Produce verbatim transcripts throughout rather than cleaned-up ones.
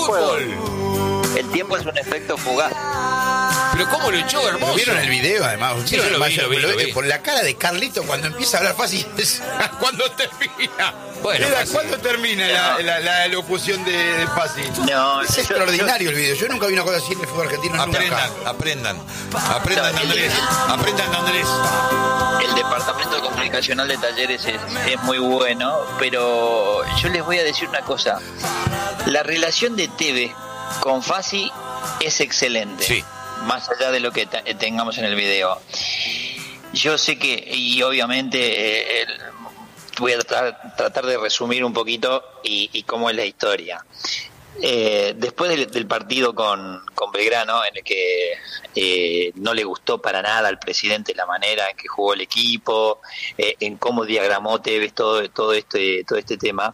fútbol. El tiempo es un efecto fugaz. Pero cómo lo echó hermoso. ¿Vieron el video además? Sí, yo lo vi, lo vi, lo vi. Por la cara de Carlito cuando empieza a hablar fácil. ¿Cuándo termina? Bueno, Era, ¿cuándo termina la, la, la locución de, de Fácil? No, es yo, extraordinario yo, el video. Yo nunca vi una cosa así en el fútbol argentino. Aprendan, nunca. aprendan. Aprendan de No, Andrés. Aprendan de Andrés. el departamento comunicacional de Talleres es, es muy bueno, pero yo les voy a decir una cosa. La relación de Tevez con Fassi es excelente. Sí. Más allá de lo que t- tengamos en el video. Yo sé que, y obviamente eh, el, voy a tra- tratar de resumir un poquito y, y cómo es la historia. Eh, después del, del partido con, con Belgrano, en el que eh, no le gustó para nada al presidente la manera en que jugó el equipo, eh, en cómo diagramó Tevez todo, todo, este, todo este tema,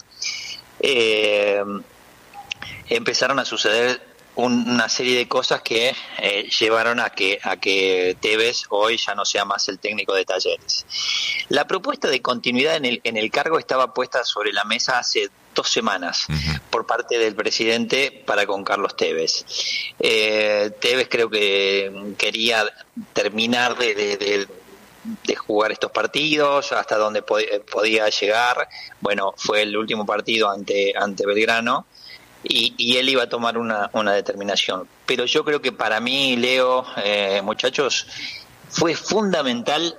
eh, empezaron a suceder una serie de cosas que eh, llevaron a que a que Tevez hoy ya no sea más el técnico de Talleres. La propuesta de continuidad en el en el cargo estaba puesta sobre la mesa hace dos semanas uh-huh. por parte del presidente para con Carlos Tevez. Eh, Tevez creo que quería terminar de, de, de de jugar estos partidos, hasta donde pod- podía llegar. Bueno, fue el último partido ante ante Belgrano. Y, y él iba a tomar una, una determinación. Pero yo creo que para mí, Leo, eh, muchachos, fue fundamental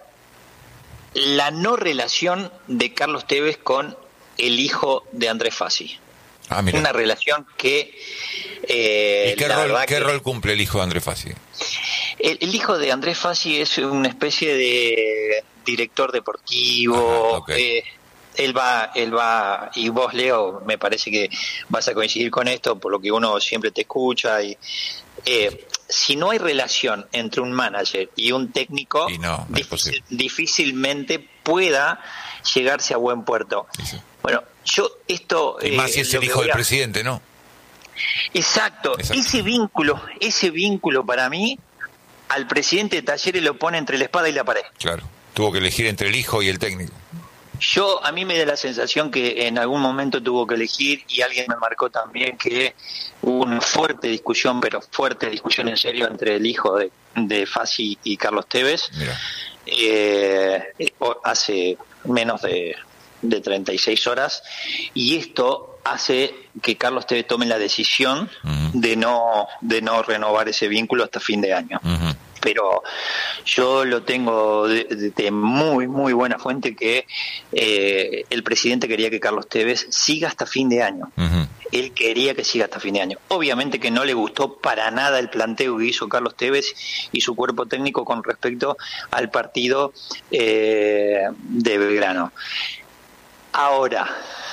la no relación de Carlos Tevez con el hijo de Andrés Fassi. Ah, mira. Una relación que... Eh, ¿Y qué, la rol, qué que, rol cumple el hijo de Andrés Fassi? El, el hijo de Andrés Fassi es una especie de director deportivo... Ajá, okay. eh, Él va, él va, y vos, Leo, me parece que vas a coincidir con esto, por lo que uno siempre te escucha. Y eh, si no hay relación entre un manager y un técnico, y no, no difícil, difícilmente pueda llegarse a buen puerto. Sí, sí. Bueno, yo esto... Y más si es eh, el hijo del a... presidente, ¿no? Exacto. Exacto, ese vínculo, ese vínculo para mí, al presidente de Talleres lo pone entre la espada y la pared. Claro, tuvo que elegir entre el hijo y el técnico. Yo, a mí me da la sensación que en algún momento tuvo que elegir, y alguien me marcó también que hubo una fuerte discusión, pero fuerte discusión en serio, entre el hijo de, de Fassi y Carlos Tevez, eh, hace menos de, de treinta y seis horas, y esto hace que Carlos Tevez tome la decisión uh-huh. de no de no renovar ese vínculo hasta fin de año. Uh-huh. Pero yo lo tengo de, de, de muy, muy buena fuente que eh, el presidente quería que Carlos Tevez siga hasta fin de año. Uh-huh. Él quería que siga hasta fin de año. Obviamente que no le gustó para nada el planteo que hizo Carlos Tevez y su cuerpo técnico con respecto al partido eh, de Belgrano. Ahora...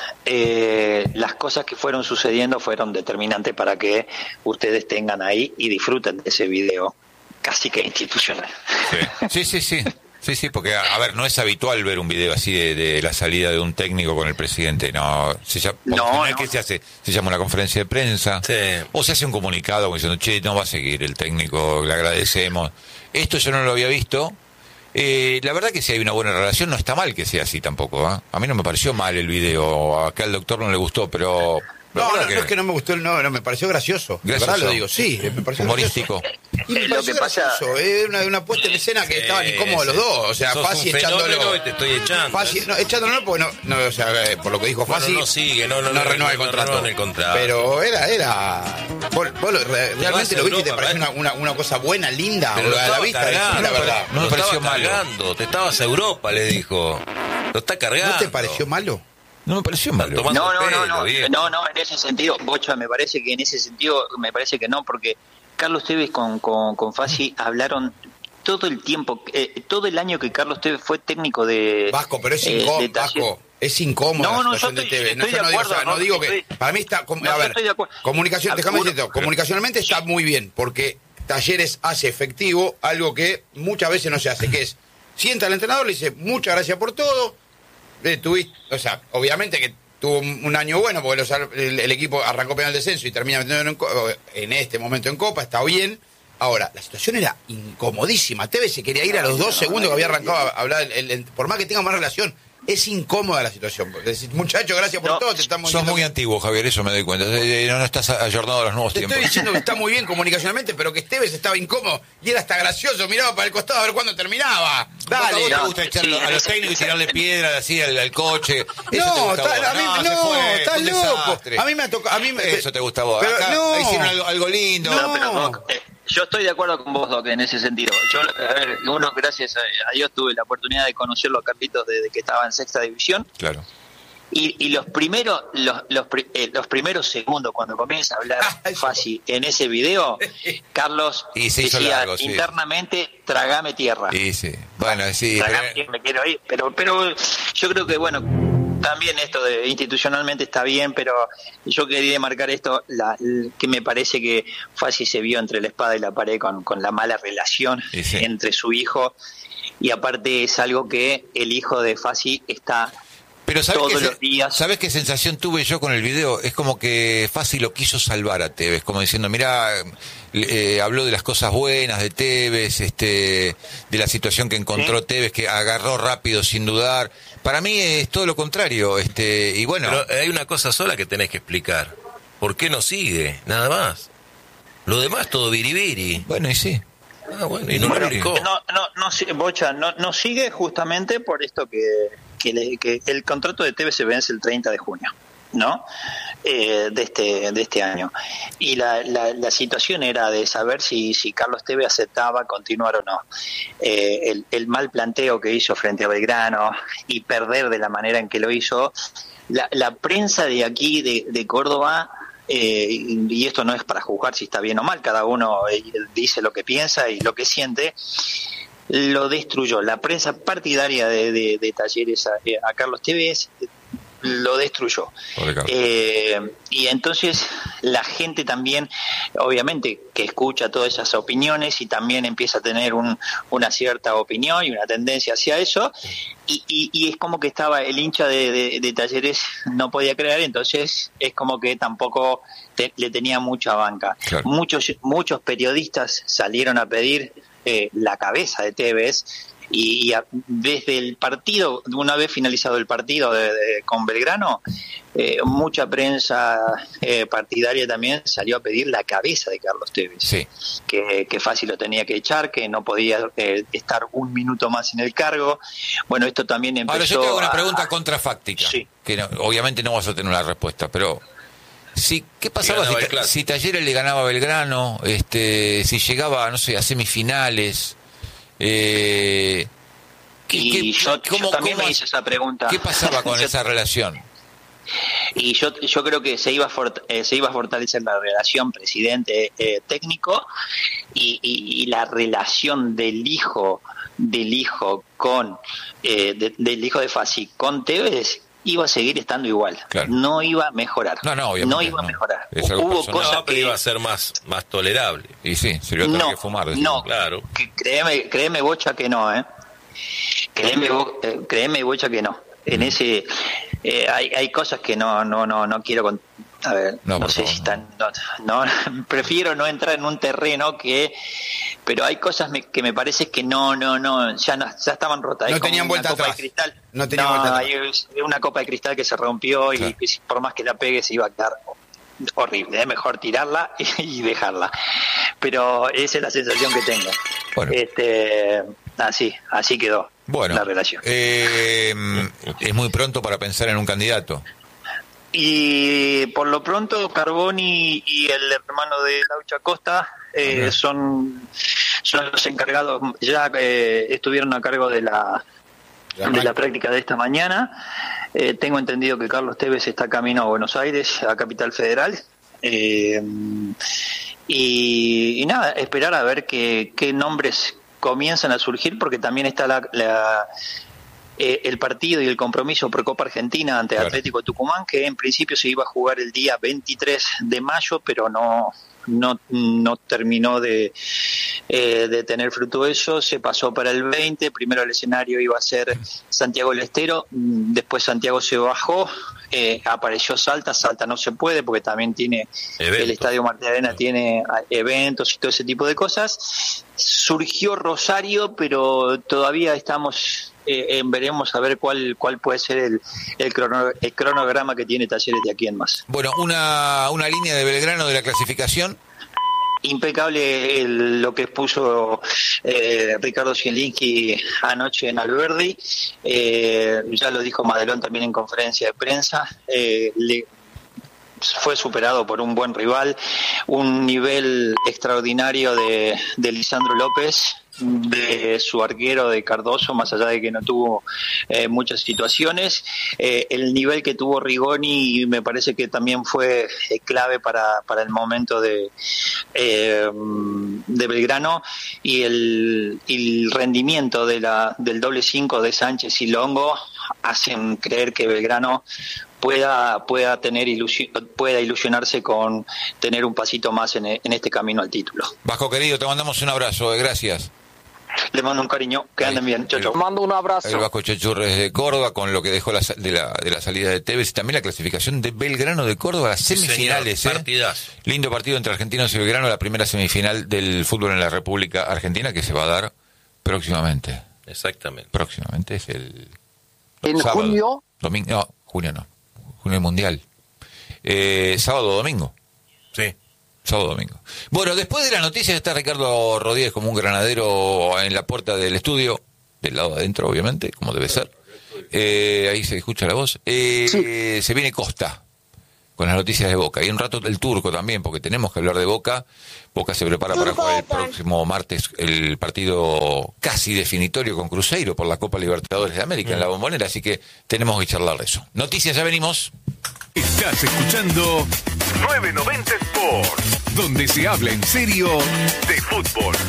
Eh, las cosas que fueron sucediendo fueron determinantes para que ustedes tengan ahí y disfruten de ese video casi que institucional. Sí, sí, sí, sí, sí, sí, porque a ver, no es habitual ver un video así de, de la salida de un técnico con el presidente, no, se llama, no, no. ¿Qué se hace? Se llama una conferencia de prensa, sí. O se hace un comunicado como diciendo, che, no va a seguir el técnico, le agradecemos. Esto yo no lo había visto. Eh, la verdad que si hay una buena relación no está mal que sea así tampoco, ¿eh? A mí no me pareció mal el video, acá al doctor no le gustó, pero... No, no, que... no es que no me gustó, no, no me pareció gracioso. Gracioso. ¿Verdad? Lo digo, sí, me pareció humorístico. Y me lo que pasa es una, una puesta en escena que sí, estaban incómodos los dos, o sea, Fassi echándolo. Y te estoy echando. Fassi, no, echándolo no, porque no, no, o sea, por lo que dijo Fassi, bueno, no sigue, no, no, no, no renueva el contrato. No el contrato. Pero era, era, vos, vos lo, realmente lo viste y te pareció una, una, una cosa buena, linda, pero a la vista, cargando, la verdad. No me pareció malo. Te estabas a Europa, le dijo. Lo está cargando. ¿No te pareció malo? No me pareció malo. No, no, no, no, no, no, en ese sentido, Bocha, me parece que en ese sentido, me parece que no, porque Carlos Tevez con, con, con Fassi hablaron todo el tiempo, eh, todo el año que Carlos Tevez fue técnico de... Vasco, pero es incómodo, eh, Vasco, es incómodo no, la no, situación yo estoy, de Tevez. No, estoy yo no de digo, acuerdo, o sea, no, no digo que, estoy, para mí está, com, no, a ver, comunicación, déjame decirte, comunicacionalmente está muy bien, porque Talleres hace efectivo algo que muchas veces no se hace, que es, sienta al entrenador, le dice, muchas gracias por todo, eh, tuviste, o sea, obviamente que tuvo un año bueno porque los, el, el equipo arrancó penal descenso y termina metiendo en, en este momento en Copa, está bien. Ahora, la situación era incomodísima. Tevez se quería ir a los dos segundos que había arrancado a hablar, el, el, por más que tenga más relación. es incómoda la situación. Decir, muchachos, gracias por no, todo, te estamos Sos diciendo muy que... antiguo, Javier, eso me doy cuenta. No, no estás ayornado a los nuevos Te tiempos. estoy diciendo que está muy bien comunicacionalmente, pero que Esteves estaba incómodo y era hasta gracioso, miraba para el costado a ver cuándo terminaba. Dale, ¿a vos no, te gusta echar sí, a los ese- técnicos y tirarle piedra así al, al coche? Eso te No, gusta a vos. está- a mí, no, no, se fue, estás un loco. desastre. A mí me ha tocado, a mí me... Eso te gusta a vos. Pero Acá no. hicieron algo, algo lindo. No, pero No. Doc, eh, yo estoy de acuerdo con vos, Doc, en ese sentido. Yo, a ver, uno, gracias a, a Dios, tuve la oportunidad de conocerlo a Carlitos desde que estaba en sexta división. Claro. Y, y los primeros los los, pri- eh, los primeros segundos cuando comienza a hablar Ay, Fassi en ese video, Carlos Y se hizo decía largo, sí. internamente, tragame tierra. Y sí. Bueno, sí. Tragame pero- tierra, me quiero ir. Pero, pero yo creo que, bueno, también esto de institucionalmente está bien, pero yo quería marcar esto, la, l- que me parece que Fassi se vio entre la espada y la pared con, con la mala relación Y sí. entre su hijo, y aparte es algo que el hijo de Fassi está... Pero ¿sabes todos qué, los días. ¿sabes qué sensación tuve yo con el video? Es como que Fácil lo quiso salvar a Tevez, como diciendo, mirá, eh, habló de las cosas buenas de Tevez, este, de la situación que encontró Sí. Tevez, que agarró rápido sin dudar. Para mí es todo lo contrario, este, y bueno. Pero hay una cosa sola que tenés que explicar. ¿Por qué no sigue? Nada más. Lo demás todo biribiri. Bueno, y sí. Ah, bueno, y no Bueno, lo explicó. No, no, no, si- Bocha, no, no sigue justamente por esto que, que, le- que el contrato de T V se vence el treinta de junio, ¿no? Eh, de este de este año. Y la, la, la situación era de saber si, si Carlos Tevez aceptaba continuar o no. Eh, el, el mal planteo que hizo frente a Belgrano y perder de la manera en que lo hizo, la, la prensa de aquí, de, de Córdoba, eh, y esto no es para juzgar si está bien o mal, cada uno eh, dice lo que piensa y lo que siente, lo destruyó. La prensa partidaria de, de, de Talleres a, a Carlos Tevez lo destruyó. Pobre Carlos. Eh, y entonces la gente también, obviamente, que escucha todas esas opiniones y también empieza a tener un, una cierta opinión y una tendencia hacia eso, y, y, y es como que estaba el hincha de, de, de Talleres no podía creer, entonces es como que tampoco te, le tenía mucha banca. Claro. Muchos, muchos periodistas salieron a pedir eh, la cabeza de Tevez. Y, y a, desde el partido, una vez finalizado el partido de, de, con Belgrano, eh, mucha prensa eh, partidaria también salió a pedir la cabeza de Carlos Tevez. Sí. Que, que fácil lo tenía que echar, que no podía eh, estar un minuto más en el cargo. Bueno, esto también empezó. Ahora yo te hago una a- pregunta contrafáctica, Sí. que no- obviamente no vas a tener una respuesta, pero sí, ¿qué pasaba ganaba si, el clásico. si Talleres le ganaba a Belgrano, este, si llegaba, no sé, a semifinales? Eh, ¿qué- Y qué- yo, yo cómo- también cómo- me hice esa pregunta. ¿Qué pasaba con Yo- esa relación? Y yo yo creo que se iba a, fort- eh, se iba a fortalecer la relación presidente-técnico y, y, y la relación del hijo del hijo con eh, de- del hijo de Fassi con Tevez iba a seguir estando igual. Claro. No iba a mejorar. No, no, obviamente iba a no. mejorar. Es algo Hubo personal. cosas No, pero que iba a ser más, más tolerable. Y sí, se le iba a tener no, que fumar. decía. no, Claro. que créeme, créeme Bocha que no, ¿eh? Créeme, Bo- eh, créeme Bocha que no. En ese eh, hay, hay cosas que no no no no quiero con, a ver, No, no, por sé favor. si están no, no prefiero no entrar en un terreno que pero hay cosas me- que me parece que no no no ya no, ya estaban rotas. No Es como tenían una vuelta copa atrás. de cristal. No tenían vuelta atrás. hay una copa de cristal que se rompió y Claro. que si- por más que la pegue se iba a quedar horrible, es mejor tirarla y dejarla. Pero esa es la sensación que tengo. Bueno. Este, así, así quedó Bueno, la relación. eh, es muy pronto para pensar en un candidato. Y por lo pronto Carboni y el hermano de Laucha Costa eh, Ajá. son son los encargados, ya eh, estuvieron a cargo de la de la práctica de esta mañana. Eh, tengo entendido que Carlos Tevez está camino a Buenos Aires, a Capital Federal. Eh, y, y nada, esperar a ver qué, qué nombres comienzan a surgir, porque también está la, la eh, el partido y el compromiso por Copa Argentina ante Claro. Atlético de Tucumán, que en principio se iba a jugar el día veintitrés de mayo, pero no no no terminó de eh, de tener fruto eso. Se pasó para el veinte, primero el escenario iba a ser Santiago del Estero, después Santiago se bajó, eh, apareció Salta, Salta no se puede porque también tiene, eventos. El Estadio Martín Arena tiene eventos y todo ese tipo de cosas. Surgió Rosario, pero todavía estamos, eh, en, veremos a ver cuál cuál puede ser el, el, crono, el cronograma que tiene Talleres de aquí en más. Bueno, una, una línea de Belgrano de la clasificación. Impecable el, lo que puso eh, Ricardo Zielinski anoche en Alberdi, eh, ya lo dijo Madelón también en conferencia de prensa, eh, le, fue superado por un buen rival, un nivel extraordinario de, de Lisandro López, de su arquero de Cardoso, más allá de que no tuvo eh, muchas situaciones, eh, el nivel que tuvo Rigoni me parece que también fue eh, clave para, para el momento de, eh, de Belgrano, y el, el rendimiento de la, del doble cinco de Sánchez y Longo hacen creer que Belgrano pueda pueda tener ilusión, pueda ilusionarse con tener un pasito más en, en este camino al título. Vasco querido, te mandamos un abrazo, gracias. Le mando un cariño, que anden bien. Chau, chau. Mando un abrazo. El Vasco Chechurres de Córdoba, con lo que dejó la, de, la, de la salida de Tevez, y también la clasificación de Belgrano de Córdoba, las semifinales. Sí, señor, ¿eh? Lindo partido entre Argentinos y Belgrano, la primera semifinal del fútbol en la República Argentina, que se va a dar próximamente. Exactamente. Próximamente es el... ¿En sábado, junio? Domingo, no, junio no. Junio mundial. Eh, sábado o domingo. Sí. Sábado domingo. Bueno, después de la noticia está Ricardo Rodríguez como un granadero en la puerta del estudio, del lado de adentro, obviamente, como debe ser. Eh, ahí se escucha la voz. Eh, sí. Se viene Costa con las noticias de Boca. Y un rato el Turco también, porque tenemos que hablar de Boca. Boca se prepara para jugar el próximo martes el partido casi definitorio con Cruzeiro por la Copa Libertadores de América mm. en la Bombonera, así que tenemos que charlar de eso. Noticias, ya venimos. Estás escuchando nueve noventa Sports, donde se habla en serio de fútbol.